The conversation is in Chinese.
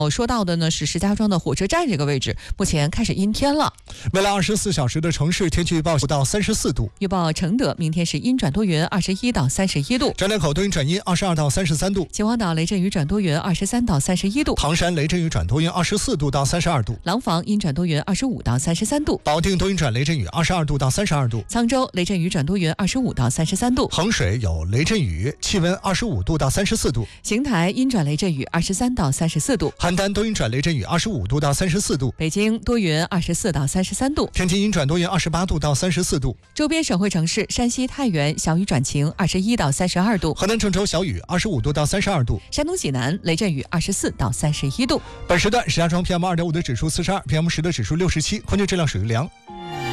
我说到的呢是石家庄的火车站这个位置，目前开始阴天了。 未来24小时的城市天气预报5到34度。 预报承德明天是阴转多云，21到31度； 张家口多云转阴，22到33度； 秦皇岛雷阵雨转多云，23到31度； 唐山雷阵雨转多云，24度到32度； 廊坊阴转多云，25到33度； 保定多云转雷阵雨，22度到32度； 沧州雷阵雨转多云，25到33度； 衡水有雷阵雨，气温25度到34度； 邢台阴转雷阵雨，23到34度； 邯郸多云转雷阵雨，25度到34度； 北京多云，24到33度； 天津阴转多云，28度到34度； 周边省会城市山西太原小雨转晴，21到32度； 河南郑州小雨，25度到32度； 山东济南雷阵雨，24到31度。 本时段石家庄 PM2.5的指数42，PM10的指数67，空气质量属于良。